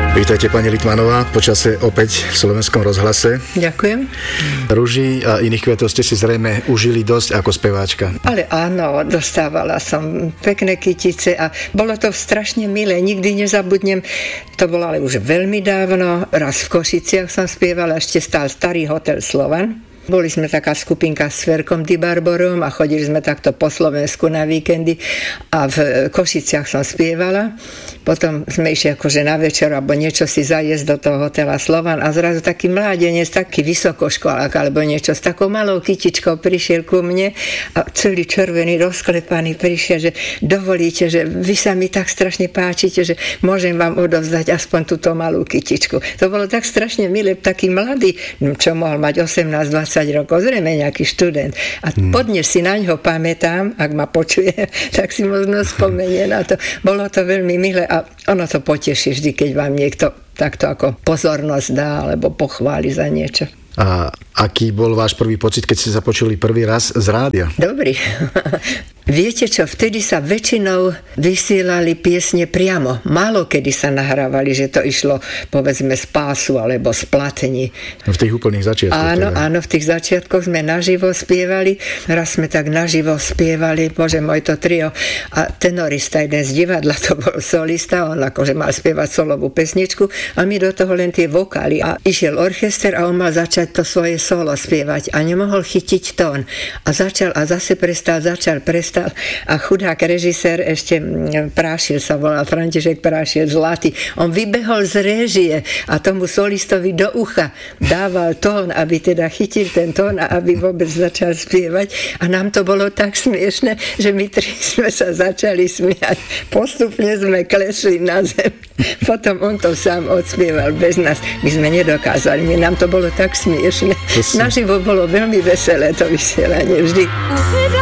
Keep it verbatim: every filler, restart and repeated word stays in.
Vítajte, pani Littmanová, počase opäť v Slovenskom rozhlase. Ďakujem. Ruží a iných kvetov ste si zrejme užili dosť ako speváčka. Ale áno, dostávala som pekné kytice a bolo to strašne milé. Nikdy nezabudnem, to bolo ale už veľmi dávno. Raz v Košiciach som spievala, ešte stál starý hotel Slovan. Boli sme taká skupinka s Ferkom Di Barborom a chodili sme takto po Slovensku na víkendy a v Košiciach som spievala. Potom sme išli akože na večer alebo niečo si zajesť do toho hotela Slovan a zrazu taký mládenec, taký vysokoškolák alebo niečo s takou malou kytičkou prišiel ku mne a celý červený, rozklepaný prišiel, že dovolíte, že vy sa mi tak strašne páčite, že môžem vám odovzdať aspoň túto malú kytičku. To bolo tak strašne milé, taký mladý, čo mohol mať osemnásť dvadsať rokov, zrejme nejaký študent. A hmm. podnes si na ňo pamätám, ak ma počuje, tak si možno spomenie na to. Bolo to veľmi milé a ono to poteší vždy, keď vám niekto takto ako pozornosť dá alebo pochváli za niečo. A aký bol váš prvý pocit, keď ste sa počuli prvý raz z rádia? Dobrý. Viete čo, vtedy sa väčšinou vysielali piesne priamo. Málo kedy sa nahrávali, že to išlo povedzme z pásu alebo z platení. V tých úplných začiatkoch. Áno, teda. áno, v tých začiatkoch sme naživo spievali. Raz sme tak naživo spievali, bože môj, to trio. A tenorista, jeden z divadla, to bol solista, on akože mal spievať solovú pesničku a my do toho len tie vokály. A išiel orchester a on mal začať to svoje solo spievať a nemohol chytiť tón. A začal a zase prestal, začal, prestal. A chudák režisér ešte Prášil sa volal, František Prášil, zlatý. On vybehol z réžie a tomu solistovi do ucha dával tón, aby teda chytil ten tón a aby vôbec začal spievať. A nám to bolo tak smiešne, že my tri sme sa začali smiať. Postupne sme klesli na zem. Potom on to sám odspieval bez nás. My sme nedokázali, my nám to bolo tak smiešne. Naživo bolo veľmi veselé to vysielanie vždy.